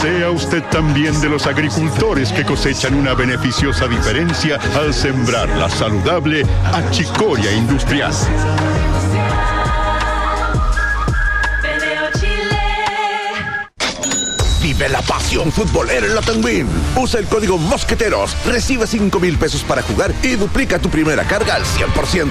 Sea usted también de los agricultores que cosechan una beneficiosa diferencia al sembrar la saludable achicoria industrial. Vive la pasión futbolera en la Tenguín. Usa el código Mosqueteros, recibe 5,000 pesos para jugar y duplica tu primera carga al 100%.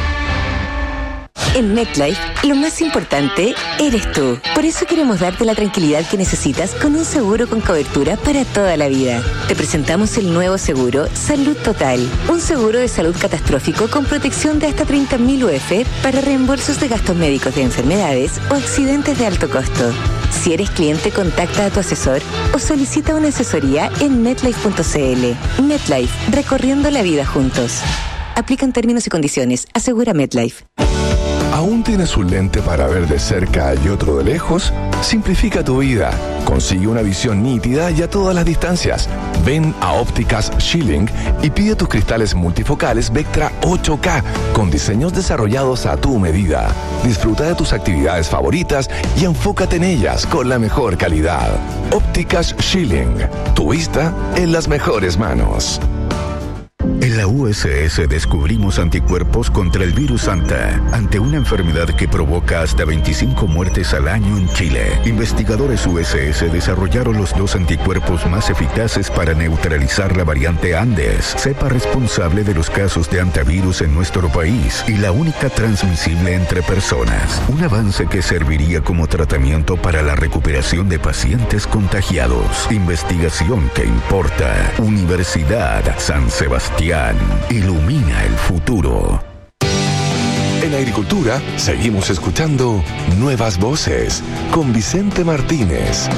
En MetLife, lo más importante eres tú. Por eso queremos darte la tranquilidad que necesitas con un seguro con cobertura para toda la vida. Te presentamos el nuevo seguro Salud Total. Un seguro de salud catastrófico con protección de hasta 30.000 UF para reembolsos de gastos médicos de enfermedades o accidentes de alto costo. Si eres cliente, contacta a tu asesor o solicita una asesoría en MetLife.cl. MetLife, recorriendo la vida juntos. Aplican términos y condiciones. Asegura MetLife. ¿Aún tienes un lente para ver de cerca y otro de lejos? Simplifica tu vida. Consigue una visión nítida y a todas las distancias. Ven a Ópticas Schilling y pide tus cristales multifocales Vectra 8K con diseños desarrollados a tu medida. Disfruta de tus actividades favoritas y enfócate en ellas con la mejor calidad. Ópticas Schilling. Tu vista en las mejores manos. En la USS descubrimos anticuerpos contra el virus Anta, ante una enfermedad que provoca hasta 25 muertes al año en Chile. Investigadores USS desarrollaron los 2 anticuerpos más eficaces para neutralizar la variante Andes, cepa responsable de los casos de antivirus en nuestro país y la única transmisible entre personas. Un avance que serviría como tratamiento para la recuperación de pacientes contagiados. Investigación que importa. Universidad San Sebastián. Ilumina el futuro. En agricultura, seguimos escuchando Nuevas Voces con Vicente Martínez.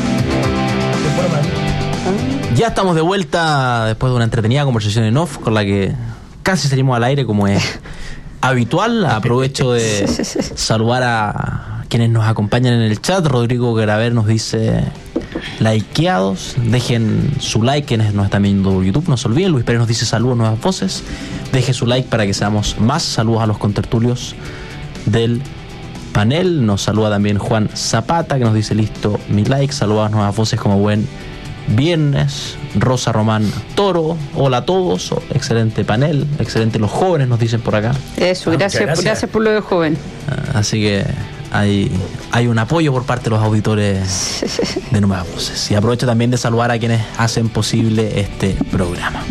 Ya estamos de vuelta después de una entretenida conversación en off con la que casi salimos al aire como es habitual. Aprovecho de saludar a quienes nos acompañan en el chat. Rodrigo Graver nos dice: likeados, dejen su like quienes nos están viendo por YouTube, no se olviden. Luis Pérez nos dice: saludos, Nuevas Voces, deje su like para que seamos más. Saludos a los contertulios del panel. Nos saluda también Juan Zapata, que nos dice: listo, mi like. Saludos a Nuevas Voces como buen viernes. Rosa Román Toro: hola a todos, excelente panel, excelente los jóvenes, nos dicen por acá. Eso, gracias por lo de joven. Así que hay un apoyo por parte de los auditores de Nuevas Voces. Y aprovecho también de saludar a quienes hacen posible este programa.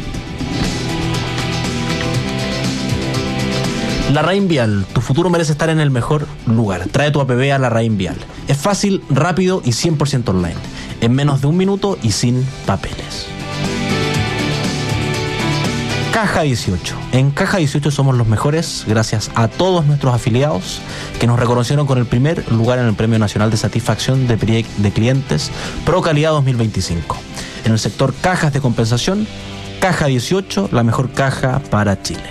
La Raín Vial, tu futuro merece estar en el mejor lugar. Trae tu APB a La Raín Vial. Es fácil, rápido y 100% online. En menos de 1 minuto y sin papeles. Caja 18. En Caja 18 somos los mejores gracias a todos nuestros afiliados que nos reconocieron con el primer lugar en el Premio Nacional de Satisfacción de Clientes Pro Calidad 2025. En el sector cajas de compensación, Caja 18, la mejor caja para Chile.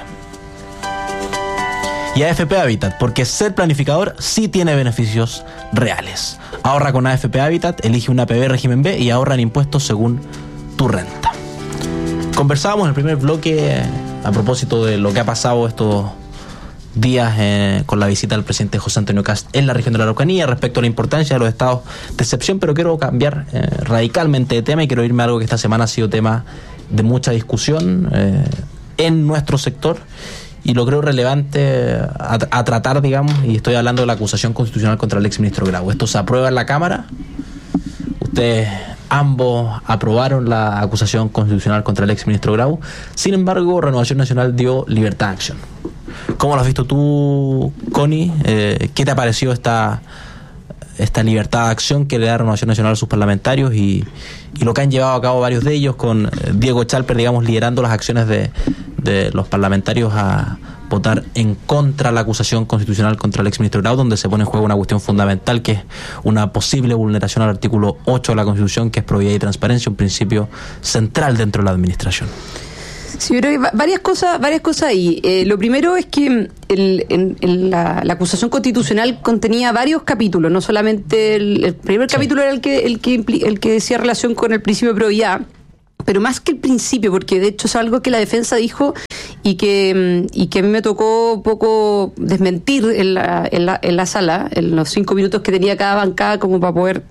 Y AFP Habitat, porque ser planificador sí tiene beneficios reales. Ahorra con AFP Habitat, elige una APB régimen B y ahorra en impuestos según tu renta. Conversábamos en el primer bloque a propósito de lo que ha pasado estos días con la visita del presidente José Antonio Kast en la región de la Araucanía respecto a la importancia de los estados de excepción, pero quiero cambiar radicalmente de tema y quiero irme a algo que esta semana ha sido tema de mucha discusión en nuestro sector y lo creo relevante a tratar, digamos, y estoy hablando de la acusación constitucional contra el exministro Grau. Esto se aprueba en la Cámara. Ustedes ambos aprobaron la acusación constitucional contra el exministro Grau. Sin embargo, Renovación Nacional dio libertad de acción. ¿Cómo lo has visto tú, Connie? ¿Qué te ha parecido esta libertad de acción que le da Renovación Nacional a sus parlamentarios y lo que han llevado a cabo varios de ellos, con Diego Chalper, digamos, liderando las acciones de los parlamentarios a votar en contra de la acusación constitucional contra el exministro Grau, donde se pone en juego una cuestión fundamental que es una posible vulneración al artículo 8 de la Constitución, que es probidad y transparencia, un principio central dentro de la administración? Sí, yo creo que varias cosas ahí. Lo primero es que la acusación constitucional contenía varios capítulos, no solamente el primer capítulo era el que decía relación con el principio de probidad, pero más que el principio, porque de hecho es algo que la defensa dijo y que a mí me tocó un poco desmentir en la sala, en los 5 minutos que tenía cada bancada como para poder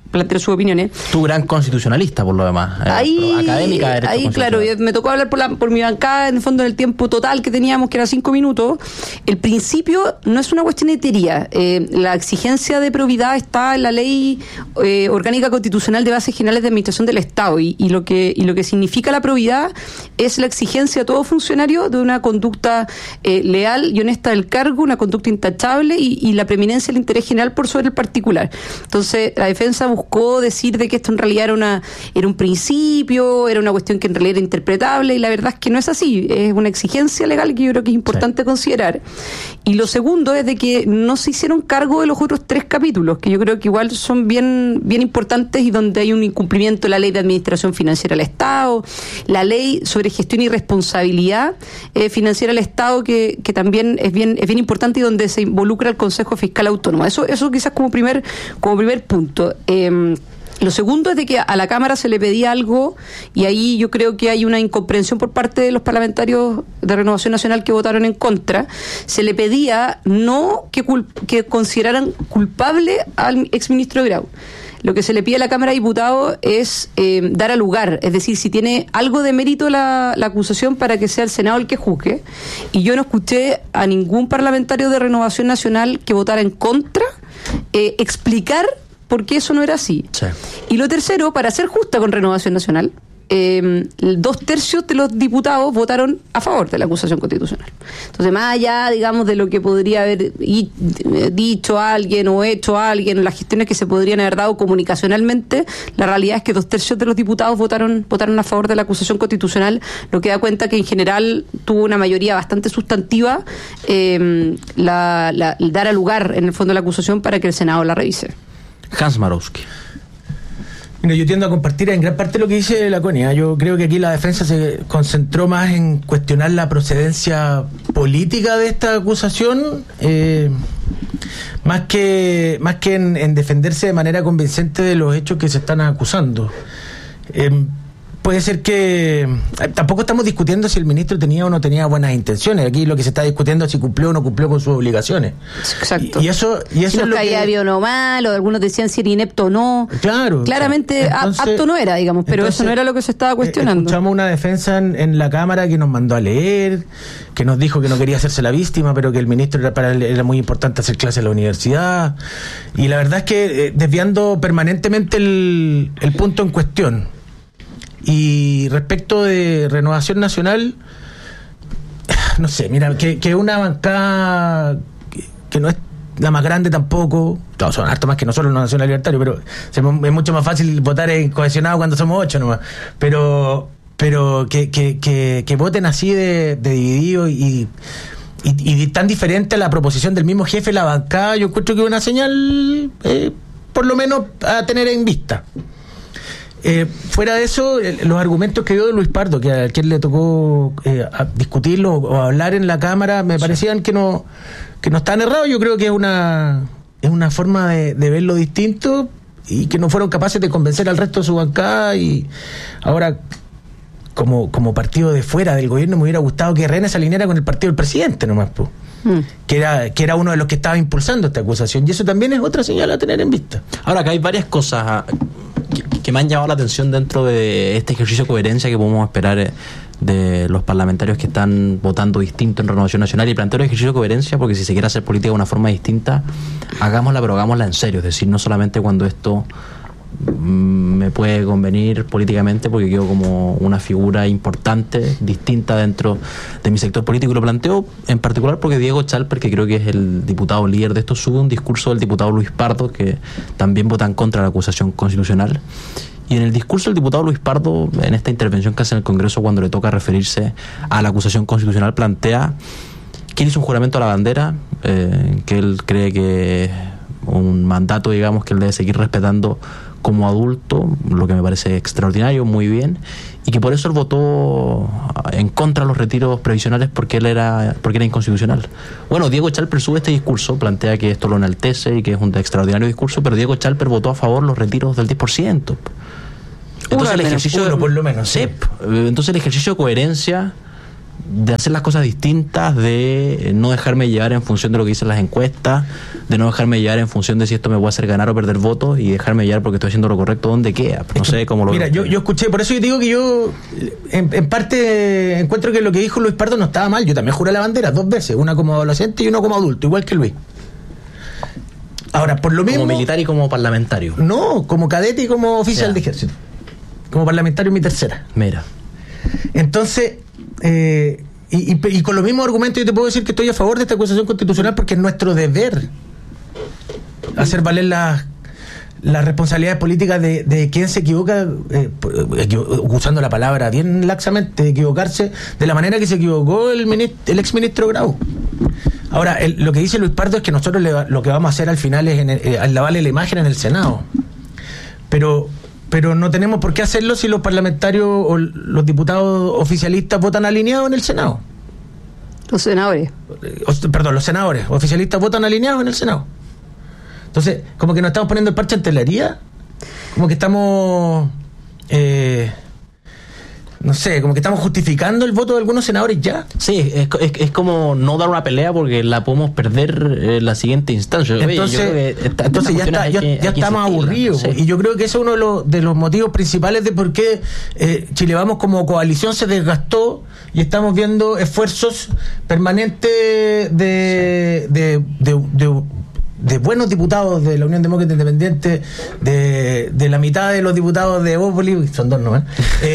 plantear sus opiniones. Tu gran constitucionalista, por lo demás. Académica de derecho ahí claro, me tocó hablar por mi bancada, en el fondo, del tiempo total que teníamos, que era 5 minutos. El principio no es una cuestión de teoría. La exigencia de probidad está en la Ley Orgánica Constitucional de Bases Generales de Administración del Estado, y lo que significa la probidad es la exigencia a todo funcionario de una conducta leal y honesta del cargo, una conducta intachable y la preeminencia del interés general por sobre el particular. Entonces, la defensa buscó decir de que esto en realidad era un principio, era una cuestión que en realidad era interpretable, y la verdad es que no es así. Es una exigencia legal que yo creo que es importante considerar. Y lo segundo es de que no se hicieron cargo de los otros 3 capítulos, que yo creo que igual son bien importantes, y donde hay un incumplimiento de la Ley de Administración Financiera del Estado, la Ley sobre Gestión y Responsabilidad Financiera del Estado, que también es bien importante, y donde se involucra el Consejo Fiscal Autónomo. Eso quizás como primer punto. Lo segundo es de que a la Cámara se le pedía algo, y ahí yo creo que hay una incomprensión por parte de los parlamentarios de Renovación Nacional que votaron en contra. Se le pedía no que consideraran culpable al exministro Grau. Lo que se le pide a la Cámara de Diputados es dar a lugar, es decir, si tiene algo de mérito la acusación, para que sea el Senado el que juzgue. Y yo no escuché a ningún parlamentario de Renovación Nacional que votara en contra explicar por qué eso no era así. Sí. Y lo tercero, para ser justa con Renovación Nacional, 2/3 de los diputados votaron a favor de la acusación constitucional. Entonces, más allá, digamos, de lo que podría haber dicho alguien o hecho alguien, las gestiones que se podrían haber dado comunicacionalmente, la realidad es que 2/3 de los diputados votaron a favor de la acusación constitucional, lo que da cuenta que en general tuvo una mayoría bastante sustantiva dar a lugar, en el fondo, la acusación para que el Senado la revise. Hans Marowski. Mira, yo tiendo a compartir en gran parte lo que dice la Connie. Yo creo que aquí la defensa se concentró más en cuestionar la procedencia política de esta acusación, más que en defenderse de manera convincente de los hechos que se están acusando. Puede ser que tampoco estamos discutiendo si el ministro tenía o no tenía buenas intenciones. Aquí lo que se está discutiendo es si cumplió o no cumplió con sus obligaciones. Exacto. Y eso si es nos lo caía bien o no mal, o algunos decían si era inepto o no. Claro. Claramente entonces, apto no era, digamos, pero eso no era lo que se estaba cuestionando. Escuchamos una defensa en la Cámara que nos mandó a leer, que nos dijo que no quería hacerse la víctima, pero que el ministro para él era muy importante hacer clases en la universidad. Y la verdad es que desviando permanentemente el punto en cuestión. Y respecto de Renovación Nacional, no sé, mira, que una bancada que no es la más grande tampoco, todos son harto más que nosotros los nacionales libertarios, pero es mucho más fácil votar en cohesionado cuando somos 8 nomás, pero que voten así de dividido y tan diferente a la proposición del mismo jefe de la bancada, yo encuentro que es una señal por lo menos a tener en vista. Fuera de eso, los argumentos que dio de Luis Pardo, que a quien le tocó discutirlo o hablar en la Cámara, me parecían que no estaban errados. Yo creo que es una forma de verlo distinto, y que no fueron capaces de convencer al resto de su bancada. Y ahora, como partido de fuera del gobierno, me hubiera gustado que René se alineara con el partido del presidente nomás, que era uno de los que estaba impulsando esta acusación, y eso también es otra señal a tener en vista. Ahora, acá hay varias cosas que me han llamado la atención dentro de este ejercicio de coherencia que podemos esperar de los parlamentarios que están votando distinto en Renovación Nacional, y planteo el ejercicio de coherencia porque si se quiere hacer política de una forma distinta, hagámosla, pero hagámosla en serio, es decir, no solamente cuando esto me puede convenir políticamente porque quedo como una figura importante, distinta dentro de mi sector político, y lo planteo en particular porque Diego Chalper, que creo que es el diputado líder de esto, sube un discurso del diputado Luis Pardo, que también vota en contra de la acusación constitucional, y en el discurso del diputado Luis Pardo, en esta intervención que hace en el Congreso cuando le toca referirse a la acusación constitucional, plantea que él hizo un juramento a la bandera, que él cree que es un mandato, digamos, que él debe seguir respetando como adulto, lo que me parece extraordinario, muy bien, y que por eso él votó en contra de los retiros previsionales porque era inconstitucional. Bueno, Diego Chalper sube este discurso, plantea que esto lo enaltece y que es un extraordinario discurso, pero Diego Chalper votó a favor los retiros del 10%. Entonces el ejercicio por lo menos. Sí. Entonces el ejercicio de coherencia de hacer las cosas distintas, de no dejarme llevar en función de lo que dicen las encuestas, de no dejarme llevar en función de si esto me puede hacer ganar o perder votos, y dejarme llevar porque estoy haciendo lo correcto donde queda. No sé cómo lo... Mira, yo escuché, por eso yo digo que yo en parte encuentro que lo que dijo Luis Pardo no estaba mal. Yo también juré la bandera 2 veces, una como adolescente y una como adulto, igual que Luis. Ahora, por lo mismo... ¿Como militar y como parlamentario? No, como cadete y como oficial de ejército. Como parlamentario en mi tercera. Mira. Entonces, y con los mismos argumentos yo te puedo decir que estoy a favor de esta acusación constitucional, porque es nuestro deber hacer valer las responsabilidades políticas de quien se equivoca, usando la palabra bien laxamente, equivocarse de la manera que se equivocó el exministro Grau. Ahora, lo que dice Luis Pardo es que nosotros lo que vamos a hacer al final es lavarle la imagen en el Senado. Pero no tenemos por qué hacerlo si los parlamentarios o los diputados oficialistas votan alineados en el Senado. Los senadores. Los senadores oficialistas votan alineados en el Senado. Entonces, como que nos estamos poniendo el parche en telería, como que estamos... no sé, como que estamos justificando el voto de algunos senadores ya. Sí, es como no dar una pelea porque la podemos perder en la siguiente instancia. Entonces ya estamos aburridos. Sí. Y yo creo que ese es uno de los motivos principales de por qué Chile Vamos como coalición se desgastó, y estamos viendo esfuerzos permanentes de buenos diputados de la Unión Demócrata Independiente, de la mitad de los diputados de Bópoli, son 2 nomás,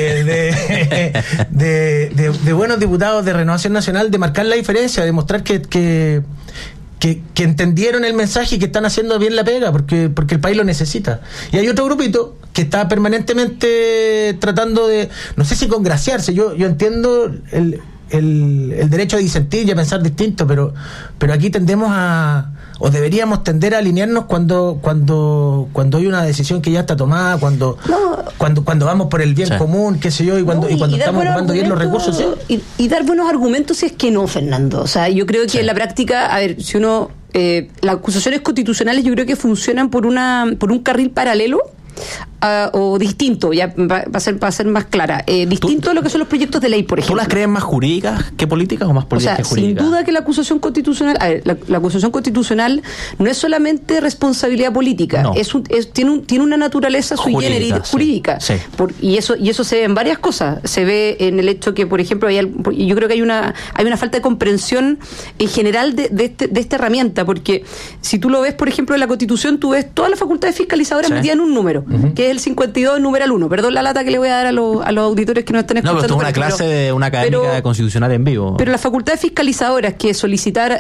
de buenos diputados de Renovación Nacional, de marcar la diferencia, de mostrar que entendieron el mensaje y que están haciendo bien la pega, porque el país lo necesita. Y hay otro grupito que está permanentemente tratando de, no sé si congraciarse. Yo entiendo el derecho a disentir y a pensar distinto, pero aquí tendemos o deberíamos tender a alinearnos cuando hay una decisión que ya está tomada, cuando vamos por el bien común, qué sé yo, y cuando estamos ocupando bien los recursos. ¿Sí? Y dar buenos argumentos si es que no, Fernando. O sea, yo creo que en la práctica, a ver, si uno... las acusaciones constitucionales yo creo que funcionan por un carril paralelo o distinto, ya va a ser más clara, distinto a lo que son los proyectos de ley, por ejemplo. ¿Tú las crees más jurídicas que políticas o más políticas que jurídicas? Sin duda que la acusación constitucional, la acusación constitucional no es solamente responsabilidad política, no. Tiene una naturaleza sui generis jurídica. Sí. Y eso se ve en varias cosas. Se ve en el hecho que, por ejemplo, yo creo que hay una falta de comprensión en general de esta herramienta, porque si tú lo ves, por ejemplo, en la Constitución, tú ves todas las facultades fiscalizadoras metidas en un número, que es el 52 numeral 1. Perdón la lata que le voy a dar a los auditores que nos están escuchando. No, pero esto es una clase de una académica constitucional en vivo. Pero las facultades fiscalizadoras que solicitar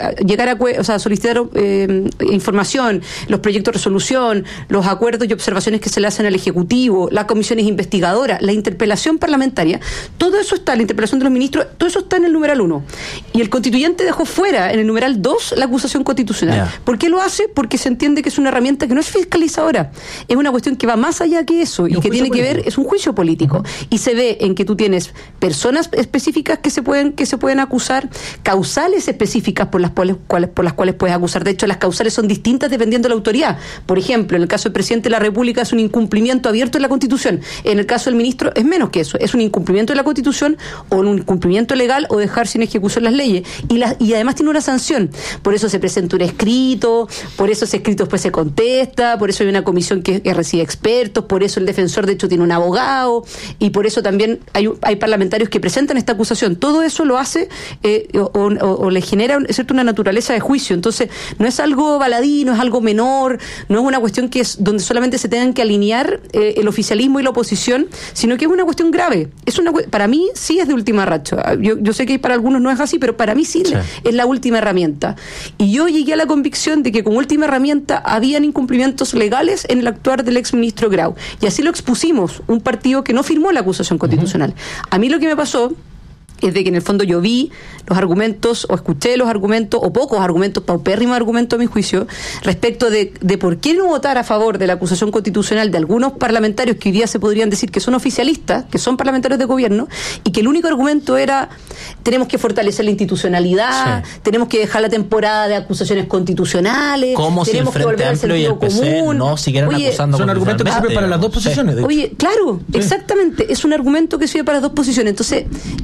información, los proyectos de resolución, los acuerdos y observaciones que se le hacen al Ejecutivo, las comisiones investigadoras, la interpelación parlamentaria, todo eso está, la interpelación de los ministros, todo eso está en el numeral 1. Y el constituyente dejó fuera, en el numeral 2, la acusación constitucional. Yeah. ¿Por qué lo hace? Porque se entiende que es una herramienta que no es fiscalizadora, es una cuestión que va más allá que eso, y que tiene que ver, es un juicio político. Y se ve en que tú tienes personas específicas que se pueden acusar, causales específicas por las cuales puedes acusar. De hecho, las causales son distintas dependiendo de la autoridad. Por ejemplo, en el caso del presidente de la República es un incumplimiento abierto de la Constitución. En el caso del ministro es menos que eso, es un incumplimiento de la Constitución o un incumplimiento legal o dejar sin ejecución las leyes. Y además tiene una sanción. Por eso se presenta un escrito, por eso ese escrito después se contesta, por eso hay una comisión que recibe expertos, por eso el defensor de hecho tiene un abogado, y por eso también hay parlamentarios que presentan esta acusación. Todo eso lo hace o le genera una naturaleza de juicio. Entonces no es algo baladí, no es algo menor, no es una cuestión que es donde solamente se tengan que alinear el oficialismo y la oposición, sino que es una cuestión grave. Para mí sí es de última racha. Yo sé que para algunos no es así, pero para mí sí es la última herramienta. Y yo llegué a la convicción de que como última herramienta habían incumplimientos legales en el actuar del exministro Grau. Y así lo expusimos, un partido que no firmó la acusación constitucional. A mí lo que me pasó es de que en el fondo yo vi los argumentos, o escuché los argumentos, o pocos argumentos, paupérrimos argumentos a mi juicio, respecto de por qué no votar a favor de la acusación constitucional de algunos parlamentarios que hoy día se podrían decir que son oficialistas, que son parlamentarios de gobierno, y que el único argumento era: tenemos que fortalecer la institucionalidad, tenemos que dejar la temporada de acusaciones constitucionales, como tenemos si el Frente Amplio y el PC no siguieran acusando. Son argumentos que sirven para las dos posiciones. Claro, exactamente, es un argumento que sirve para las dos posiciones. Entonces, yo frente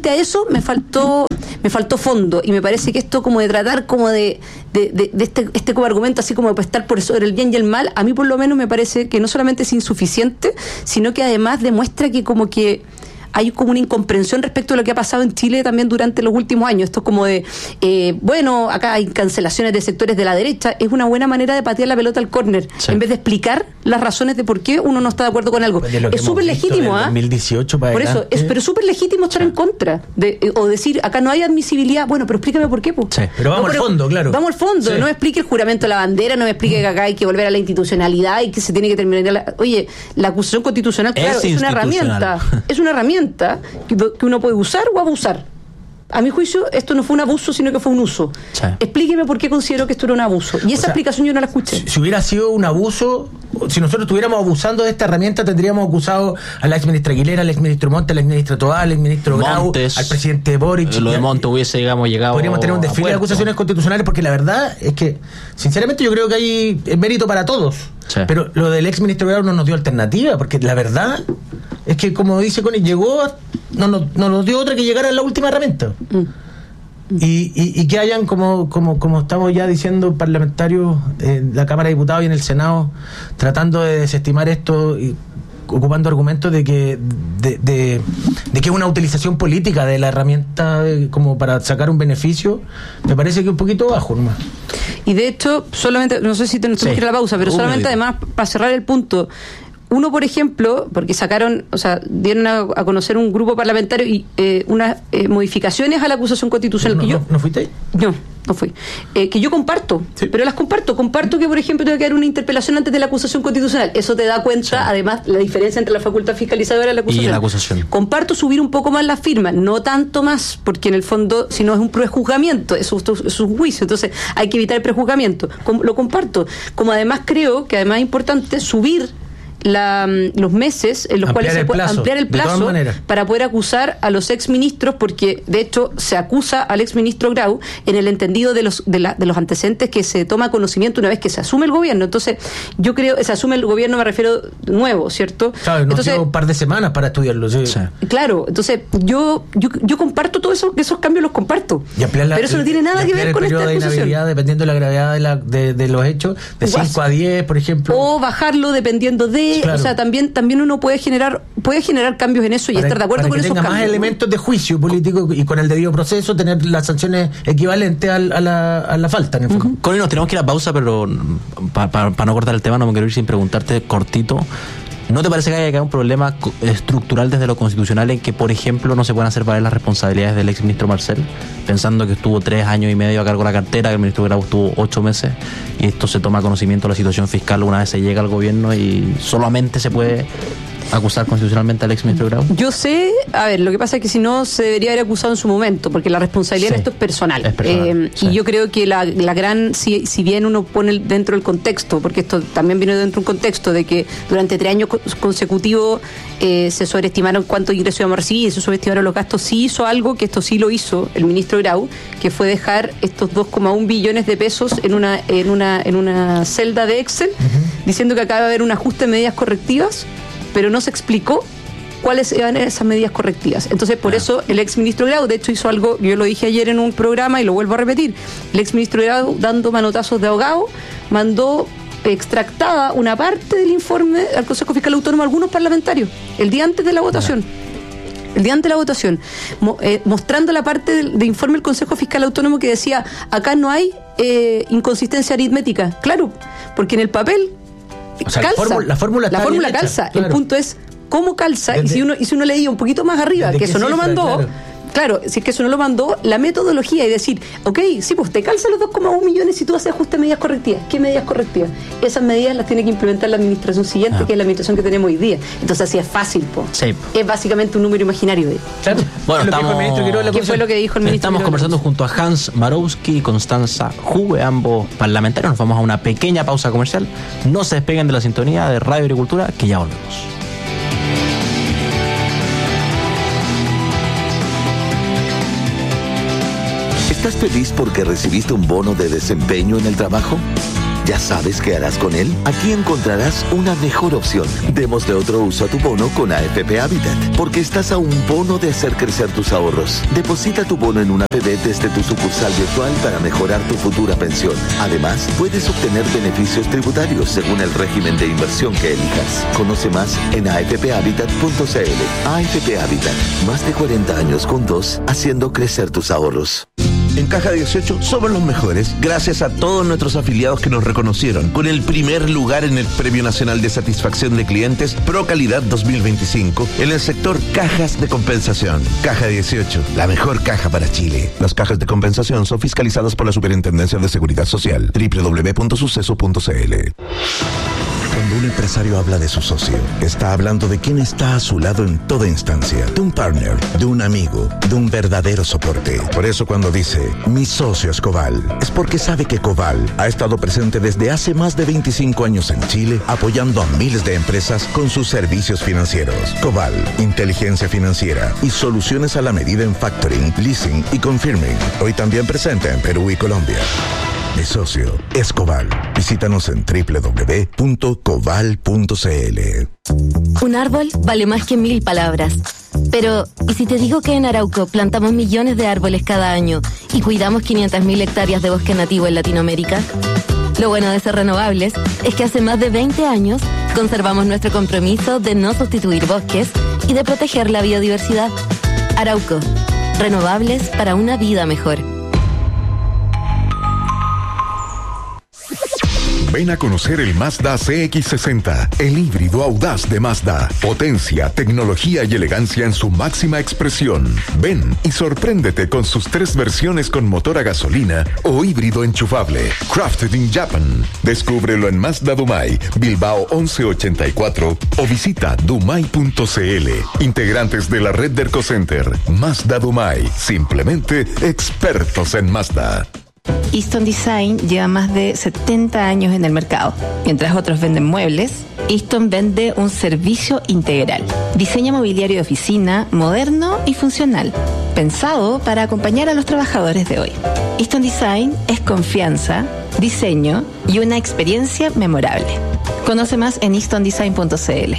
frente a eso me faltó fondo, y me parece que esto como de tratar como de este como argumento así como de estar por sobre el bien y el mal, a mí por lo menos me parece que no solamente es insuficiente, sino que además demuestra que como que hay como una incomprensión respecto a lo que ha pasado en Chile también durante los últimos años. Esto es como de, bueno, acá hay cancelaciones de sectores de la derecha. Es una buena manera de patear la pelota al córner, en vez de explicar las razones de por qué uno no está de acuerdo con algo. Es súper legítimo, ¿ah? 2018 para por eso, pero es súper legítimo estar en contra o decir, acá no hay admisibilidad. Bueno, pero explícame por qué, po. Sí, pero vamos al fondo, claro. Vamos al fondo, no me explique el juramento de la bandera, no me explique que acá hay que volver a la institucionalidad y que se tiene que terminar Oye, la acusación constitucional, claro, es una herramienta. Es una herramienta que uno puede usar o abusar. A mi juicio, esto no fue un abuso, sino que fue un uso. Sí. Explíqueme por qué considero que esto era un abuso. Y esa explicación yo no la escuché. Si hubiera sido un abuso, si nosotros estuviéramos abusando de esta herramienta, tendríamos acusado a la exministra Aguilera, al exministro Montes, al exministro Toal, al exministro Grau, al presidente Boric. Lo de Montes hubiese, digamos, llegado. Podríamos tener un desfile de acusaciones constitucionales, porque la verdad es que, sinceramente, yo creo que hay mérito para todos. Sí. Pero lo del exministro Grau no nos dio alternativa, porque la verdad es que, como dice Connie, no nos dio otra que llegar a la última herramienta. Y que hayan, como estamos ya diciendo, parlamentarios en la Cámara de Diputados y en el Senado tratando de desestimar esto y ocupando argumentos de que es una utilización política de la herramienta como para sacar un beneficio, me parece que un poquito bajo nomás. Y de hecho, solamente, no sé si tenemos que ir a la pausa, pero solamente además, para cerrar el punto, uno, por ejemplo, porque dieron a conocer un grupo parlamentario y unas modificaciones a la acusación constitucional. ¿No fuiste ahí? No fui. Que yo comparto, pero las comparto. Comparto que, por ejemplo, tenga que haber una interpelación antes de la acusación constitucional. Eso te da cuenta, además, la diferencia entre la facultad fiscalizadora y la acusación. Comparto subir un poco más las firmas, no tanto más, porque en el fondo, si no es un prejuzgamiento, es un juicio. Entonces, hay que evitar el prejuzgamiento. Lo comparto. Como además creo que además es importante subir los meses en los cuales se puede ampliar el plazo para poder acusar a los exministros, porque de hecho se acusa al exministro Grau en el entendido de los antecedentes que se toma conocimiento una vez que se asume el gobierno. Entonces yo creo, se asume el gobierno, me refiero nuevo, ¿cierto? Claro, entonces un par de semanas para estudiarlo. Sí. Claro, entonces yo comparto todo eso, que esos cambios los comparto, pero eso no tiene nada que ver con esta acusación. Dependiendo de la gravedad de los hechos, de 5 a 10, por ejemplo, o bajarlo dependiendo de. Claro. O sea, también uno puede generar cambios en eso y estar de acuerdo con esos cambios. Para que tenga más elementos de juicio político y con el debido proceso tener las sanciones equivalentes a la falta, en el fondo. Connie, nos tenemos que ir a pausa, pero para no cortar el tema, no me quiero ir sin preguntarte cortito. ¿No te parece que haya un problema estructural desde lo constitucional en que, por ejemplo, no se puedan hacer valer las responsabilidades del exministro Marcel, pensando que estuvo 3 años y medio a cargo de la cartera, que el ministro Grau estuvo 8 meses, y esto se toma conocimiento de la situación fiscal una vez se llega al gobierno y solamente se puede acusar constitucionalmente al exministro Grau? Yo sé, lo que pasa es que si no se debería haber acusado en su momento, porque la responsabilidad de esto es personal. Y yo creo que la gran, si bien uno pone dentro del contexto, porque esto también viene dentro de un contexto de que durante 3 años consecutivos se sobreestimaron cuántos ingresos íbamos a recibir y se subestimaron los gastos, sí hizo algo, que esto sí lo hizo el ministro Grau, que fue dejar estos 2,1 billones de pesos en una celda de Excel, diciendo que acaba de haber un ajuste de medidas correctivas, pero no se explicó cuáles eran esas medidas correctivas. Entonces, por eso el exministro Grau, de hecho, hizo algo, yo lo dije ayer en un programa y lo vuelvo a repetir, el exministro Grau, dando manotazos de ahogado, mandó extractada una parte del informe al Consejo Fiscal Autónomo a algunos parlamentarios, el día antes de la votación. Mostrando la parte de informe del Consejo Fiscal Autónomo que decía, acá no hay inconsistencia aritmética. Claro, porque en el papel calza. La fórmula calza. Claro. El punto es cómo calza. Y si uno leía un poquito más arriba, que eso no lo mandó, claro, si es que eso no lo mandó, la metodología y decir, sí, pues te calza los 2,1 millones si tú haces ajuste de medidas correctivas. ¿Qué medidas correctivas? Esas medidas las tiene que implementar la administración siguiente, que es la administración que tenemos hoy día. Entonces así es fácil, Sí. Es básicamente un número imaginario. Claro. Bueno, ¿Qué fue lo que dijo el ministro? Estamos conversando junto a Hans Marowski y Constanza Juve, ambos parlamentarios. Nos vamos a una pequeña pausa comercial. No se despeguen de la sintonía de Radio Agricultura, que ya volvemos. ¿Estás feliz porque recibiste un bono de desempeño en el trabajo? ¿Ya sabes qué harás con él? Aquí encontrarás una mejor opción. Démosle otro uso a tu bono con AFP Habitat, porque estás a un bono de hacer crecer tus ahorros. Deposita tu bono en una AFP desde tu sucursal virtual para mejorar tu futura pensión. Además, puedes obtener beneficios tributarios según el régimen de inversión que elijas. Conoce más en afphabitat.cl. AFP Habitat, más de 40 años juntos, haciendo crecer tus ahorros. En Caja 18 somos los mejores, gracias a todos nuestros afiliados que nos reconocieron con el primer lugar en el Premio Nacional de Satisfacción de Clientes Pro Calidad 2025 en el sector cajas de compensación. Caja 18, la mejor caja para Chile. Las cajas de compensación son fiscalizadas por la Superintendencia de Seguridad Social. www.suceso.cl. Cuando un empresario habla de su socio, está hablando de quien está a su lado en toda instancia, de un partner, de un amigo, de un verdadero soporte. Por eso cuando dice, mi socio es Coval, es porque sabe que Coval ha estado presente desde hace más de 25 años en Chile, apoyando a miles de empresas con sus servicios financieros. Coval, inteligencia financiera y soluciones a la medida en factoring, leasing y confirming. Hoy también presente en Perú y Colombia. Mi socio es Coval. Visítanos en www.coval.cl. Un árbol vale más que 1000 palabras. Pero, ¿y si te digo que en Arauco plantamos millones de árboles cada año y cuidamos 500.000 hectáreas de bosque nativo en Latinoamérica? Lo bueno de ser renovables es que hace más de 20 años conservamos nuestro compromiso de no sustituir bosques y de proteger la biodiversidad. Arauco, renovables para una vida mejor. Ven a conocer el Mazda CX-60, el híbrido audaz de Mazda. Potencia, tecnología y elegancia en su máxima expresión. Ven y sorpréndete con sus 3 versiones con motor a gasolina o híbrido enchufable. Crafted in Japan. Descúbrelo en Mazda Dumai, Bilbao 1184 o visita dumai.cl. Integrantes de la red de Ercocenter. Mazda Dumai, simplemente expertos en Mazda. Easton Design lleva más de 70 años en el mercado. Mientras otros venden muebles, Easton vende un servicio integral. Diseño mobiliario de oficina, moderno y funcional, pensado para acompañar a los trabajadores de hoy. Easton Design es confianza, diseño y una experiencia memorable. Conoce más en eastondesign.cl.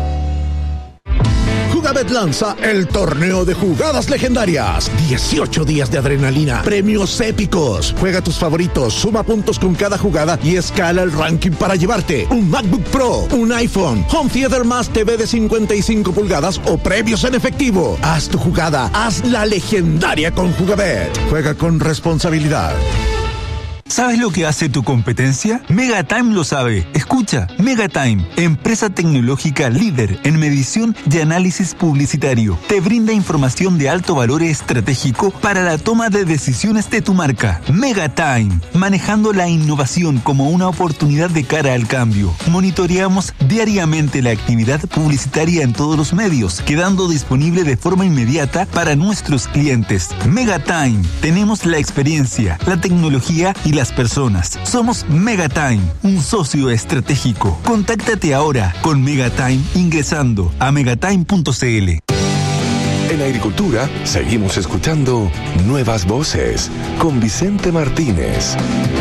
Jugabet lanza el torneo de jugadas legendarias. 18 días de adrenalina, premios épicos. Juega tus favoritos, suma puntos con cada jugada y escala el ranking para llevarte un MacBook Pro, un iPhone, Home Theater más TV de 55 pulgadas o premios en efectivo. Haz tu jugada, hazla legendaria con Jugabet. Juega con responsabilidad. ¿Sabes lo que hace tu competencia? Megatime lo sabe. Escucha, Megatime, empresa tecnológica líder en medición y análisis publicitario. Te brinda información de alto valor estratégico para la toma de decisiones de tu marca. Megatime, manejando la innovación como una oportunidad de cara al cambio. Monitoreamos diariamente la actividad publicitaria en todos los medios, quedando disponible de forma inmediata para nuestros clientes. Megatime, tenemos la experiencia, la tecnología y las personas. Somos Megatime, un socio estratégico. Contáctate ahora con Megatime ingresando a megatime.cl. En agricultura, seguimos escuchando Nuevas Voces con Vicente Martínez.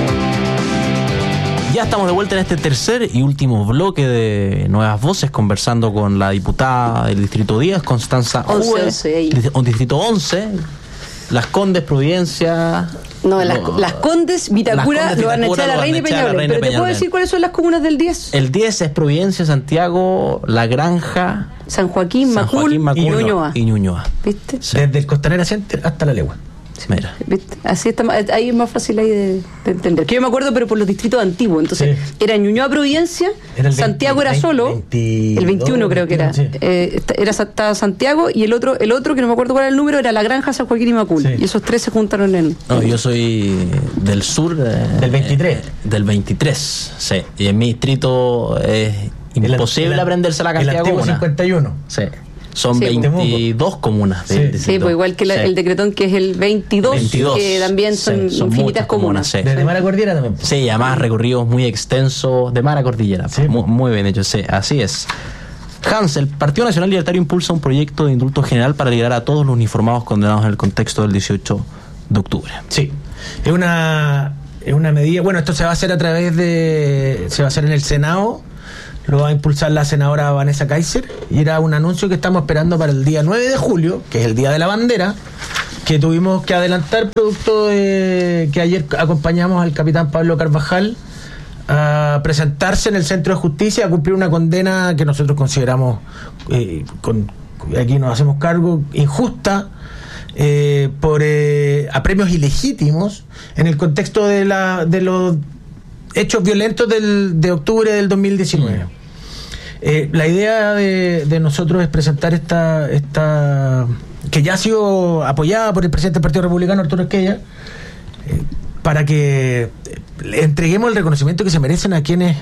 Ya estamos de vuelta en este tercer y último bloque de Nuevas Voces, conversando con la diputada del Distrito 10, Constanza Uve, Distrito 11, Las Condes, Providencia... No, las Condes, Vitacura, lo van a echar a Reina y Peñalolén. Pero te puedo decir cuáles son las comunas del 10. El 10 es Providencia, Santiago, La Granja, San Joaquín, Macul y Ñuñoa. ¿Viste? Sí. Desde el Costanera Center hasta La Legua. Mira. ¿Viste? Así está, ahí es más fácil ahí de entender. Que yo me acuerdo, pero por los distritos antiguos. Entonces, era Ñuñoa, Providencia, era Santiago era solo, el 21 creo que era. Sí. Estaba Santiago y el otro que no me acuerdo cuál era el número, era La Granja, San Joaquín y Macul. Sí. Y esos 3 se juntaron en... No, yo soy del sur. Del 23. Del 23, sí. Y en mi distrito es imposible aprenderse la cantidad de comunas. 51. Sí. Son 22 comunas. Sí, pues igual que el decretón, que es el 22, que también son infinitas comunas. Sí. Desde Mara Cordillera también. Sí, además recorridos muy extensos de Mara Cordillera. Sí. Muy bien hecho, sí, así es. Hans, el Partido Nacional Libertario impulsa un proyecto de indulto general para liberar a todos los uniformados condenados en el contexto del 18 de octubre. Sí, es una Es una medida, bueno, esto se va a hacer se va a hacer en el Senado, lo va a impulsar la senadora Vanessa Kaiser, y era un anuncio que estamos esperando para el día 9 de julio, que es el Día de la Bandera, que tuvimos que adelantar producto de que ayer acompañamos al capitán Pablo Carvajal a presentarse en el Centro de Justicia a cumplir una condena que nosotros consideramos, aquí nos hacemos cargo, injusta, por apremios ilegítimos en el contexto de los hechos violentos de octubre del 2019. La idea de nosotros es presentar esta que ya ha sido apoyada por el presidente del Partido Republicano, Arturo Esquella, para que le entreguemos el reconocimiento que se merecen a quienes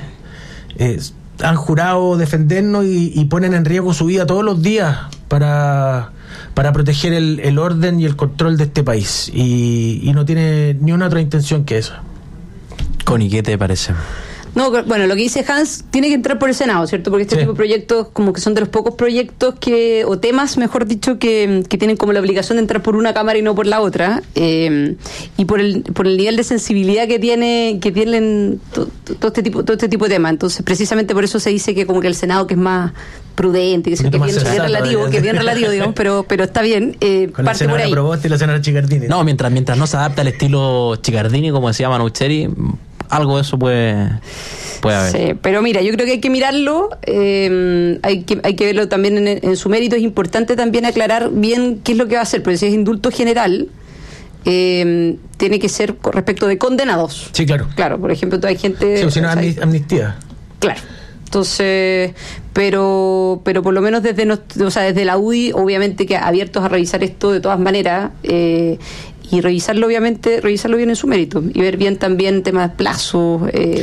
han jurado defendernos y ponen en riesgo su vida todos los días para proteger el orden y el control de este país, y no tiene ni una otra intención que esa. Connie, ¿qué te parece? No, bueno, lo que dice Hans tiene que entrar por el Senado, ¿cierto? Porque este tipo de proyectos como que son de los pocos proyectos o temas, mejor dicho, que tienen como la obligación de entrar por una cámara y no por la otra, y por el nivel de sensibilidad que tienen todo este tipo de temas. Entonces, precisamente por eso se dice que como que el Senado, que es más prudente, que es bien relativo, digamos, pero está bien, con parte por ahí. Proboste y la senadora Chicardini. No, mientras no se adapta al estilo Chicardini, como decía Manucheri, algo de eso puede haber. Sí, pero mira, yo creo que hay que mirarlo, hay que verlo también en su mérito. Es importante también aclarar bien qué es lo que va a hacer, porque si es indulto general, tiene que ser con respecto de condenados. Sí, claro. Claro, por ejemplo, toda hay gente... Sí, si no amnistía. Claro. Entonces, pero por lo menos desde la UDI, obviamente que abiertos a revisar esto de todas maneras, y revisarlo bien en su mérito, y ver bien también temas de plazos,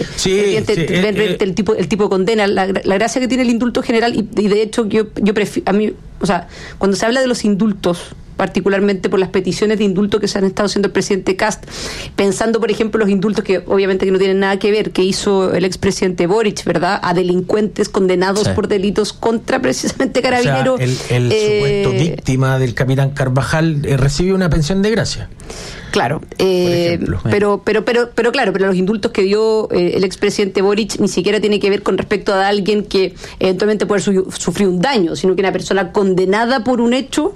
ver el tipo de condena, la gracia que tiene el indulto general, y de hecho yo prefiero, a mí, o sea, cuando se habla de los indultos, particularmente por las peticiones de indulto que se han estado haciendo el presidente Kast, pensando, por ejemplo, los indultos que obviamente que no tienen nada que ver, que hizo el expresidente Boric, ¿verdad?, a delincuentes condenados por delitos contra precisamente Carabineros. O sea, el supuesto víctima del capitán Carvajal recibe una pensión de gracia. Claro, pero claro, pero los indultos que dio el expresidente Boric ni siquiera tiene que ver con respecto a alguien que eventualmente puede sufrir un daño, sino que una persona condenada por un hecho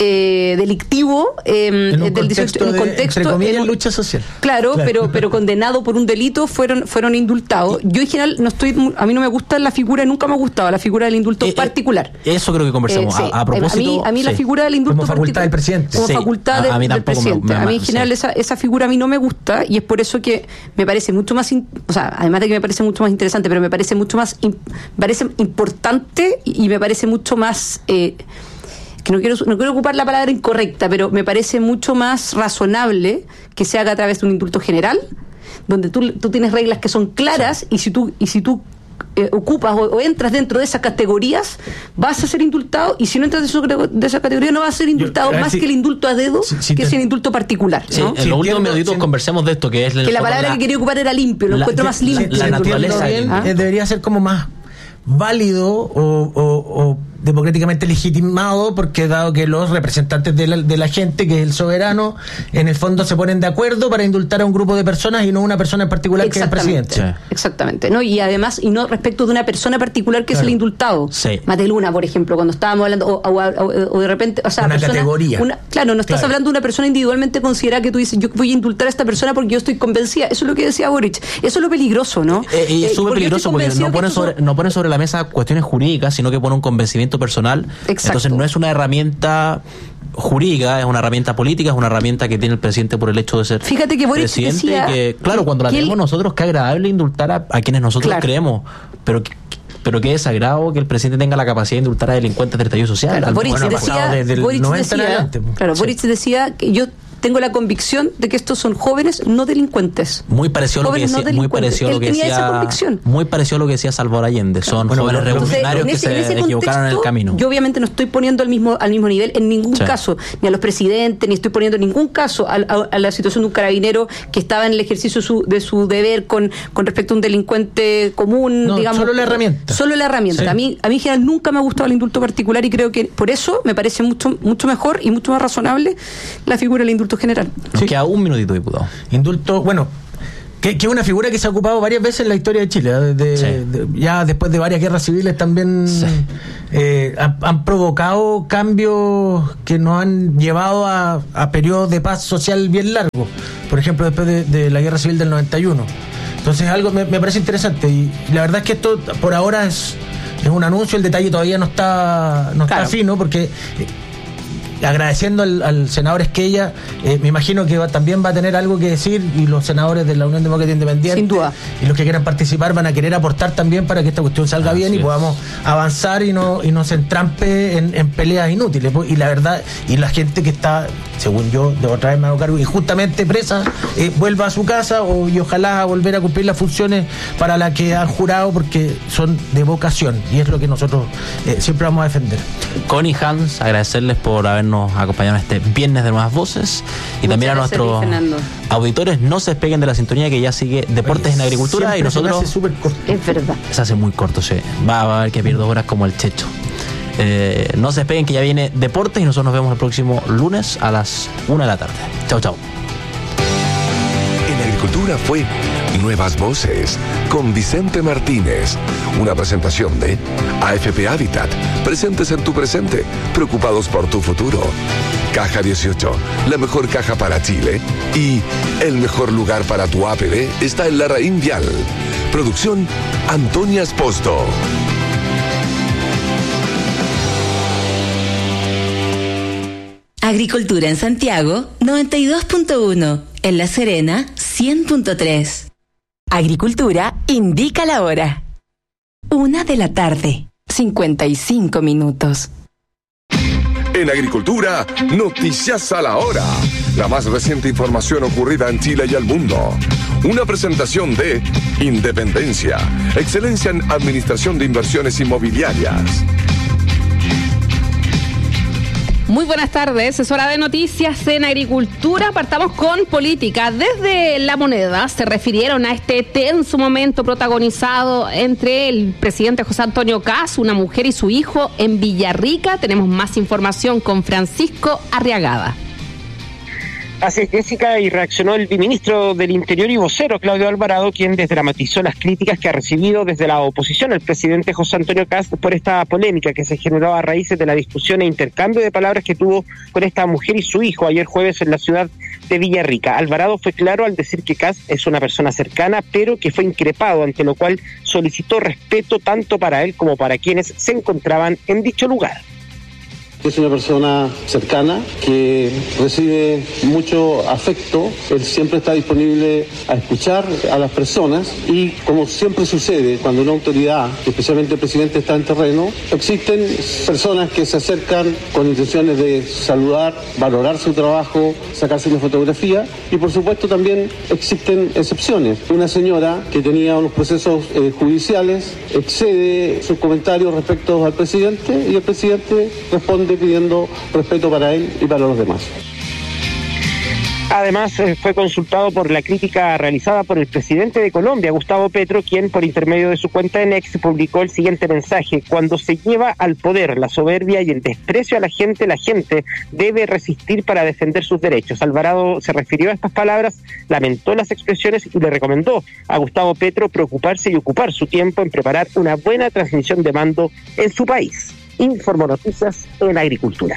delictivo en un contexto entre comillas, lucha social. Claro. Pero condenado por un delito fueron indultados. Yo en general a mí no me gusta la figura, nunca me ha gustado la figura del indulto particular. Eso creo que conversamos. A propósito, a mí la figura del indulto como facultad del presidente. Como facultad del presidente. A mí en general esa figura a mí no me gusta, y es por eso que me parece mucho más, además de que me parece mucho más interesante, pero me parece mucho más parece importante, y me parece mucho más que no quiero ocupar la palabra incorrecta, pero me parece mucho más razonable que se haga a través de un indulto general, donde tú tienes reglas que son claras, y si tú ocupas o entras dentro de esas categorías, vas a ser indultado, y si no entras de esa categoría no vas a ser indultado, más que el indulto a dedo, que es el indulto particular, ¿no? En los últimos minutitos conversemos de esto, que es que la palabra que quería ocupar era limpio, lo encuentro más limpio. La naturaleza debería ser como más válido o democráticamente legitimado, porque dado que los representantes de la gente, que es el soberano, en el fondo se ponen de acuerdo para indultar a un grupo de personas y no una persona en particular que es el presidente. Sí. Exactamente, ¿no? Y además, y no respecto de una persona particular que es el indultado. Sí. Mateluna, por ejemplo, cuando estábamos hablando, o de repente, o sea, una categoría. Claro, no estás hablando de una persona individualmente considerada que tú dices, yo voy a indultar a esta persona porque yo estoy convencida. Eso es lo que decía Boric. Eso es lo peligroso, ¿no? Y es súper peligroso porque no ponen sobre la mesa cuestiones jurídicas, sino que ponen un convencimiento personal. Exacto. Entonces no es una herramienta jurídica, es una herramienta política, es una herramienta que tiene el presidente por el hecho de ser Fíjate que Boric presidente, decía que claro, cuando la tenemos nosotros, qué agradable indultar a quienes nosotros creemos, pero qué desagrado que el presidente tenga la capacidad de indultar a delincuentes del estallido social. Claro, Boric decía que yo tengo la convicción de que estos son jóvenes no delincuentes. Muy parecido a lo que decía, lo que decía Salvador Allende. Son jóvenes revolucionarios que se equivocaron en el camino. Yo obviamente no estoy poniendo al mismo nivel en ningún caso, ni a los presidentes, ni estoy poniendo en ningún caso a la situación de un carabinero que estaba en el ejercicio de su deber con respecto a un delincuente común, no, digamos. Solo la herramienta. Sí. A mí en general nunca me ha gustado el indulto particular, y creo que por eso me parece mucho mejor y mucho más razonable la figura del indulto general. Nos queda un minutito, diputado. Indulto, bueno, Que es una figura que se ha ocupado varias veces en la historia de Chile, ya después de varias guerras civiles también han provocado cambios que nos han llevado a periodos de paz social bien largos, por ejemplo después de la guerra civil del 91. Entonces algo me parece interesante, y la verdad es que esto por ahora es un anuncio, el detalle todavía no está fino, porque agradeciendo al senador Esquella, me imagino que también va a tener algo que decir, y los senadores de la Unión Demócrata Independiente, sin duda, y los que quieran participar van a querer aportar también para que esta cuestión salga bien y podamos avanzar y no se entrampe en peleas inútiles. Y la verdad, y la gente que está, según yo, de otra vez me hago cargo, injustamente presa, vuelva a su casa y ojalá volver a cumplir las funciones para las que han jurado, porque son de vocación, y es lo que nosotros siempre vamos a defender. Connie, Hans, agradecerles por habernos acompañado en este viernes de Nuevas Voces, y también a nuestros auditores. No se despeguen de la sintonía, que ya sigue Deportes en Agricultura, y nosotros se hace súper corto. Es verdad, se hace muy corto, sí. Va a haber que pierdo horas como el Checho. No se despeguen, que ya viene Deportes, y nosotros nos vemos el próximo lunes a las 1 de la tarde. Chao, chao. En Agricultura fue Nuevas Voces con Vicente Martínez, una presentación de AFP Habitat, presentes en tu presente, preocupados por tu futuro. Caja 18, la mejor caja para Chile, y el mejor lugar para tu APB está en Larraín Vial. Producción Antonia Esposto. Agricultura en Santiago, 92.1. En La Serena, 100.3. Agricultura indica la hora. 1 de la tarde, 55 minutos. En Agricultura, noticias a la hora. La más reciente información ocurrida en Chile y el mundo. Una presentación de Independencia, excelencia en administración de inversiones inmobiliarias. Muy buenas tardes, es hora de noticias en Agricultura. Partamos con política. Desde La Moneda se refirieron a este tenso momento protagonizado entre el presidente José Antonio Kast, una mujer y su hijo en Villarrica. Tenemos más información con Francisco Arriagada. Así es, Jessica, y reaccionó el ministro del Interior y vocero Claudio Alvarado, quien desdramatizó las críticas que ha recibido desde la oposición al presidente José Antonio Kast por esta polémica que se generó a raíces de la discusión e intercambio de palabras que tuvo con esta mujer y su hijo ayer jueves en la ciudad de Villarrica. Alvarado fue claro al decir que Kast es una persona cercana, pero que fue increpado, ante lo cual solicitó respeto tanto para él como para quienes se encontraban en dicho lugar. Es una persona cercana que recibe mucho afecto, él siempre está disponible a escuchar a las personas, y como siempre sucede cuando una autoridad, especialmente el presidente, está en terreno, existen personas que se acercan con intenciones de saludar, valorar su trabajo, sacarse una fotografía, y por supuesto también existen excepciones. Una señora que tenía unos procesos judiciales excede sus comentarios respecto al presidente, y el presidente responde pidiendo respeto para él y para los demás. Además, fue consultado por la crítica realizada por el presidente de Colombia, Gustavo Petro, quien por intermedio de su cuenta en X publicó el siguiente mensaje: cuando se lleva al poder la soberbia y el desprecio a la gente debe resistir para defender sus derechos. Alvarado se refirió a estas palabras, lamentó las expresiones y le recomendó a Gustavo Petro preocuparse y ocupar su tiempo en preparar una buena transmisión de mando en su país. Informó Noticias en Agricultura.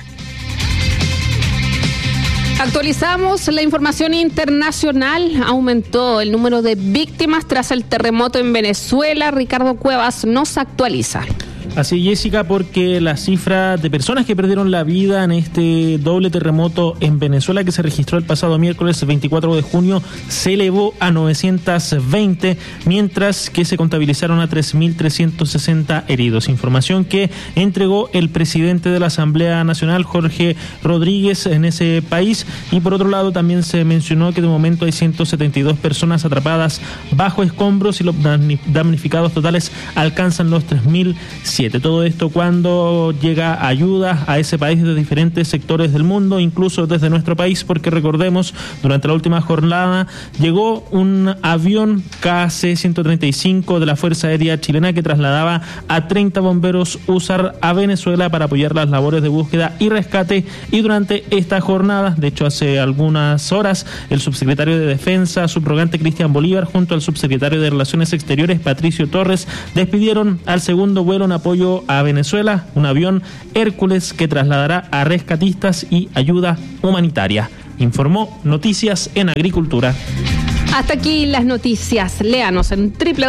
Actualizamos la información internacional. Aumentó el número de víctimas tras el terremoto en Venezuela. Ricardo Cuevas nos actualiza. Así, Jessica, porque la cifra de personas que perdieron la vida en este doble terremoto en Venezuela que se registró el pasado miércoles 24 de junio se elevó a 920, mientras que se contabilizaron a 3.360 heridos. Información que entregó el presidente de la Asamblea Nacional, Jorge Rodríguez, en ese país. Y por otro lado también se mencionó que de momento hay 172 personas atrapadas bajo escombros y los damnificados totales alcanzan los 3.100. 17. Todo esto cuando llega ayuda a ese país de diferentes sectores del mundo, incluso desde nuestro país, porque recordemos, durante la última jornada llegó un avión KC-135 de la Fuerza Aérea Chilena que trasladaba a 30 bomberos USAR a Venezuela para apoyar las labores de búsqueda y rescate. Y durante esta jornada, de hecho hace algunas horas, el subsecretario de Defensa subrogante Cristian Bolívar junto al subsecretario de Relaciones Exteriores Patricio Torres despidieron al segundo vuelo en apoyo a Venezuela, un avión Hércules que trasladará a rescatistas y ayuda humanitaria. Informó Noticias en Agricultura. Hasta aquí las noticias. Léanos en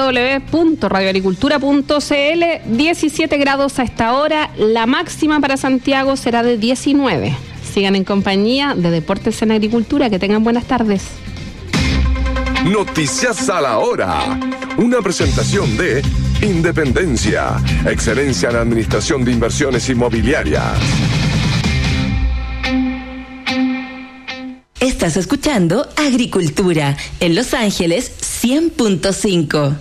www.radioagricultura.cl. 17 grados a esta hora. La máxima para Santiago será de 19. Sigan en compañía de Deportes en Agricultura. Que tengan buenas tardes. Noticias a la hora. Una presentación de Independencia. Excelencia en administración de inversiones inmobiliarias. Estás escuchando Agricultura en Los Ángeles 100.5.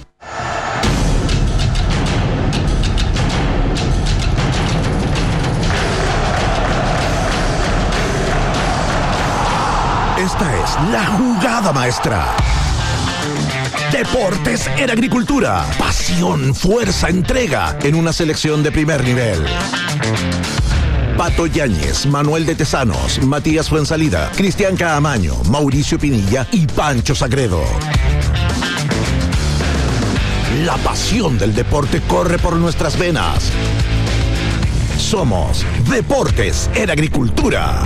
Esta es la jugada maestra. Deportes en Agricultura. Pasión, fuerza, entrega en una selección de primer nivel. Pato Yáñez, Manuel de Tesanos, Matías Fuensalida, Cristian Caamaño, Mauricio Pinilla y Pancho Sagredo. La pasión del deporte corre por nuestras venas. Somos Deportes en Agricultura.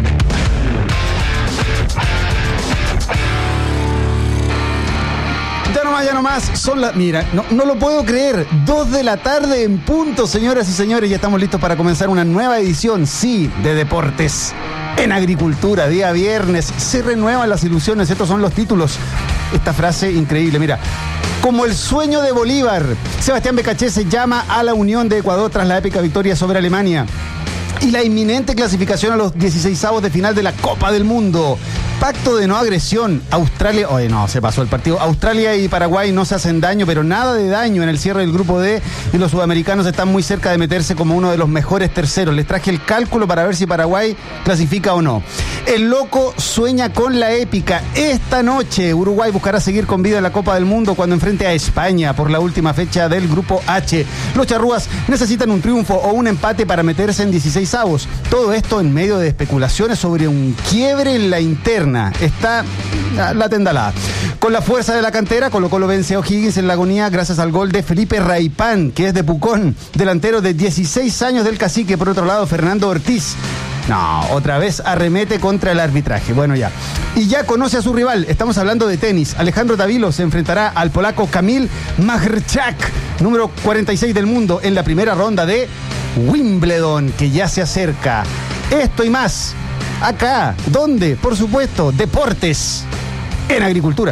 Ya nomás, son las... Mira, no lo puedo creer. 2 de la tarde en punto, señoras y señores. Ya estamos listos para comenzar una nueva edición, sí, de Deportes en Agricultura. Día viernes, se renuevan las ilusiones. Estos son los títulos. Esta frase increíble, mira. Como el sueño de Bolívar, Sebastián Becachese llama a la unión de Ecuador tras la épica victoria sobre Alemania. Y la inminente clasificación a los 16avos de final de la Copa del Mundo. Pacto de no agresión. Australia... Oye, no, se pasó el partido. Australia y Paraguay no se hacen daño, pero nada de daño en el cierre del grupo D. Y los sudamericanos están muy cerca de meterse como uno de los mejores terceros. Les traje el cálculo para ver si Paraguay clasifica o no. El loco sueña con la épica. Esta noche Uruguay buscará seguir con vida en la Copa del Mundo cuando enfrente a España por la última fecha del grupo H. Los charrúas necesitan un triunfo o un empate para meterse en 16avos. Todo esto en medio de especulaciones sobre un quiebre en la interna. Está la tendalada. Con la fuerza de la cantera, Colo-Colo vence a O'Higgins en la agonía gracias al gol de Felipe Raipán, que es de Pucón, delantero de 16 años del Cacique. Por otro lado, Fernando Ortiz. No, otra vez arremete contra el arbitraje. Bueno, ya. Y ya conoce a su rival. Estamos hablando de tenis. Alejandro Davilo se enfrentará al polaco Kamil Majchrzak, número 46 del mundo, en la primera ronda de Wimbledon, que ya se acerca. Esto y más. Acá, ¿dónde? Por supuesto, Deportes en Agricultura.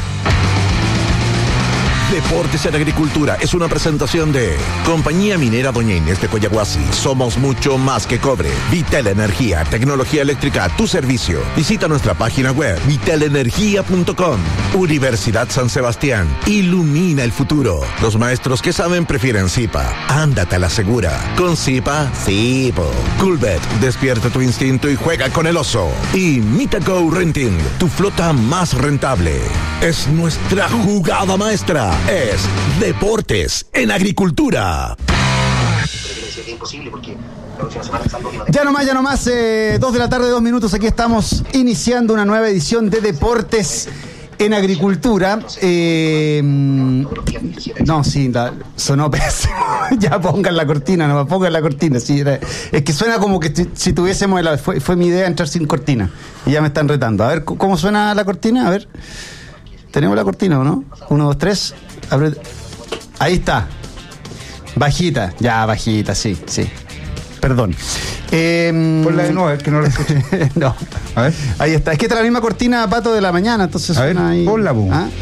Deportes en Agricultura es una presentación de Compañía Minera Doña Inés de Coyahuasi. Somos mucho más que cobre. Vitel Energía, tecnología eléctrica a tu servicio. Visita nuestra página web vitelenergia.com. Universidad San Sebastián. Ilumina el futuro. Los maestros que saben prefieren Zipa. Ándate a la segura. Con Zipa, sí, po. Coolbet, despierta tu instinto y juega con el oso. Y Mitago Renting, tu flota más rentable. Es nuestra jugada maestra. Es Deportes en Agricultura. Ya nomás, 2 de la tarde, 2 minutos. Aquí estamos iniciando una nueva edición de Deportes en Agricultura. No, sí, sonó pésimo. Ya pongan la cortina, sí, es que suena como que si tuviésemos fue mi idea entrar sin cortina y ya me están retando. A ver, ¿cómo suena la cortina? A ver, ¿tenemos la cortina o no? 1, 2, 3. Ahí está. Bajita, sí. Perdón. Ponla de nuevo, es que no la escuché. No. A ver. Ahí está. Es que esta es la misma cortina, Pato, de la mañana, entonces a ver, ahí. Ponla, boom. ¿Ah?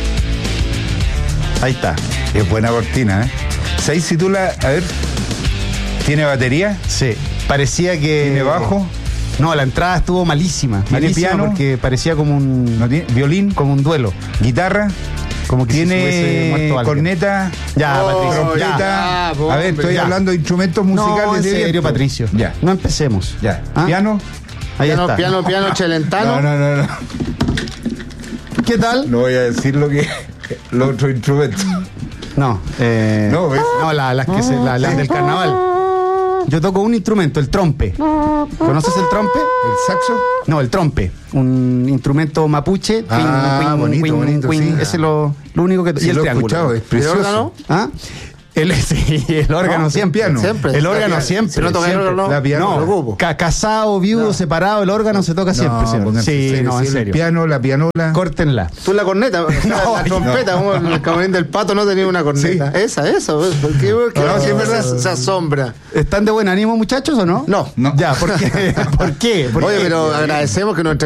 Ahí está. Es buena cortina, ¿eh? ¿Sabes si tú la... A ver. ¿Tiene batería? Sí. Parecía que... ¿Tiene bajo? No, la entrada estuvo malísima. ¿Tiene piano? Porque parecía como un... ¿No tiene? ¿Violín? Como un duelo. ¿Guitarra? Como que si se hubiese Tiene muerto alguien. corneta. Ya, Patricio. Trompeta. Ya. A ver, estoy Ya. hablando de instrumentos musicales. No, en de serio, viento. Patricio. Ya. No empecemos. Ya. ¿Ah? Piano. Ahí está. Piano chelentano. No. ¿Qué tal? No voy a decir lo que los otros instrumentos. No, No, ¿ves? no, las del carnaval. Yo toco un instrumento, el trompe. ¿Conoces el trompe? ¿El saxo? No, el trompe. Un instrumento mapuche. Bonito, sí. Ese es lo único que... Sí, y el lo he triángulo. escuchado, es precioso. ¿El órgano? ¿Ah? Sí, el órgano No, siempre. piano. Siempre. El órgano La siempre. Si no toca el siempre. órgano, La piano. no lo ocupo. Casado, viudo, separado, el órgano se toca siempre. siempre. pónganse Sí, no, en el serio. piano, la pianola. Córtenla. Tú la corneta, o sea, No, la trompeta, como el camarín del pato no tenía una corneta. Sí. Esa, ¿por qué? No, sí, es verdad. Se asombra. ¿Están de buen ánimo, muchachos, o no? No. Ya, ¿por qué? ¿Por qué? ¿Por Oye, qué? pero agradecemos que nuestra